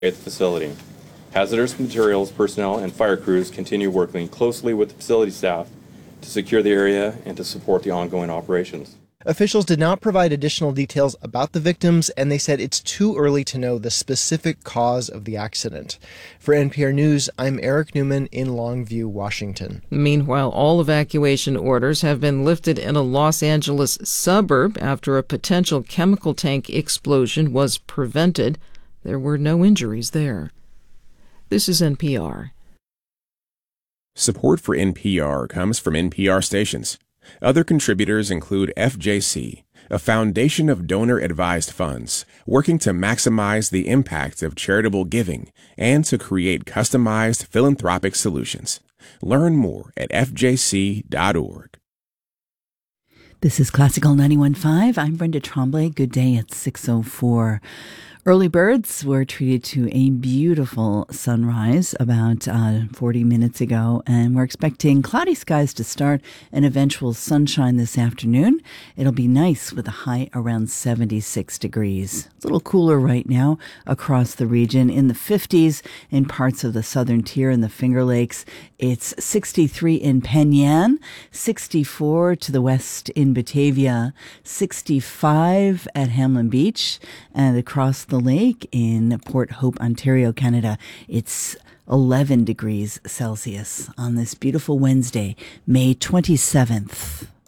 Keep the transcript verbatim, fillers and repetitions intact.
at the facility. Hazardous materials personnel and fire crews continue working closely with the facility staff to secure the area and to support the ongoing operations. Officials did not provide additional details about the victims, and they said it's too early to know the specific cause of the accident. For N P R News, I'm Eric Newman in Longview, Washington. Meanwhile, all evacuation orders have been lifted in a Los Angeles suburb after a potential chemical tank explosion was prevented. There were no injuries there. This is N P R. Support for N P R comes from N P R stations. Other contributors include F J C, a foundation of donor-advised funds working to maximize the impact of charitable giving and to create customized philanthropic solutions. Learn more at f j c dot org. This is Classical ninety-one point five. I'm Brenda Tremblay. Good day at six oh four. Early birds were treated to a beautiful sunrise about uh, forty minutes ago, and we're expecting cloudy skies to start and eventual sunshine this afternoon. It'll be nice with a high around seventy-six degrees. It's a little cooler right now across the region, in the fifties in parts of the southern tier and the Finger Lakes. It's sixty-three in Penyan, sixty-four to the west in Batavia, sixty-five at Hamlin Beach, and across the lake in Port Hope, Ontario, Canada. It's eleven degrees Celsius on this beautiful Wednesday, May twenty-seventh.